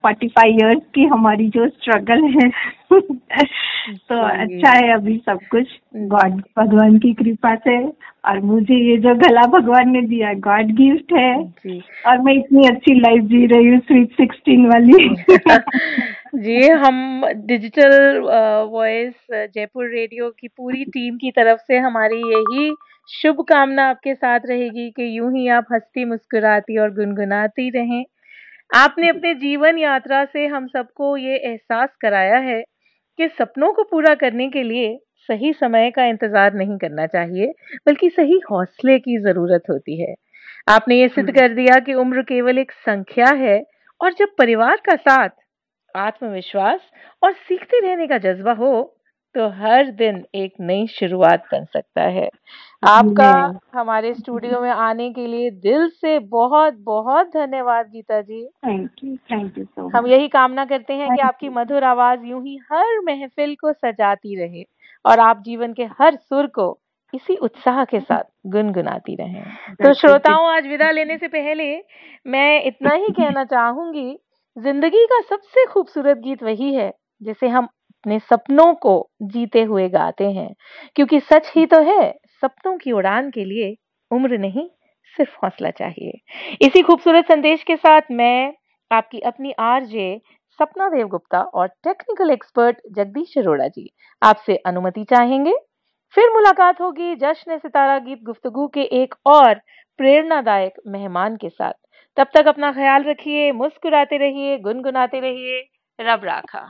45 years की हमारी जो स्ट्रगल है तो अच्छा है अभी सब कुछ गॉड भगवान की कृपा से। और मुझे ये जो गला भगवान ने दिया गॉड गिफ्ट है और मैं इतनी अच्छी लाइफ जी रही हूँ स्वीट 16 वाली। जी, हम डिजिटल वॉइस जयपुर रेडियो की पूरी टीम की तरफ से हमारी यही शुभकामना आपके साथ रहेगी कि यूं ही आप हंसती मुस्कुराती और गुनगुनाती रहें। आपने अपने जीवन यात्रा से हम सबको ये एहसास कराया है कि सपनों को पूरा करने के लिए सही समय का इंतजार नहीं करना चाहिए, बल्कि सही हौसले की जरूरत होती है। आपने ये सिद्ध कर दिया कि उम्र केवल एक संख्या है और जब परिवार का साथ, आत्मविश्वास और सीखते रहने का जज्बा हो तो हर दिन एक नई शुरुआत बन सकता है। आपका हमारे स्टूडियो में आने के लिए दिल से बहुत बहुत धन्यवाद गीता जी। Thank you so much. हम यही कामना करते हैं कि आपकी मधुर आवाज यूं ही हर महफिल को सजाती रहे और आप जीवन के हर सुर को इसी उत्साह के साथ गुनगुनाती रहें। तो श्रोताओं, आज विदा लेने से पहले मैं इतना ही कहना चाहूंगी, जिंदगी का सबसे खूबसूरत गीत वही है जिसे हम अपने सपनों को जीते हुए गाते हैं, क्योंकि सच ही तो है, सपनों की उड़ान के लिए उम्र नहीं सिर्फ हौसला चाहिए। इसी खूबसूरत संदेश के साथ मैं आपकी अपनी आरजे सपना देव गुप्ता और टेक्निकल एक्सपर्ट जगदीश अरोड़ा जी आपसे अनुमति चाहेंगे। फिर मुलाकात होगी जश्न सितारा गीत गुफ्तगू के एक और प्रेरणादायक मेहमान के साथ। तब तक अपना ख्याल रखिए, मुस्कुराते रहिए, गुनगुनाते रहिए। रब राखा।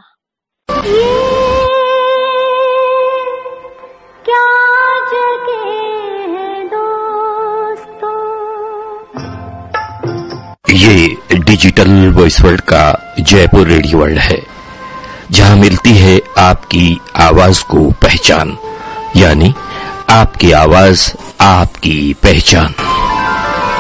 क्या जगह है दोस्तों। ये डिजिटल वॉइस वर्ल्ड का जयपुर रेडियो वर्ल्ड है, जहां मिलती है आपकी आवाज को पहचान, यानी आपकी आवाज आपकी पहचान।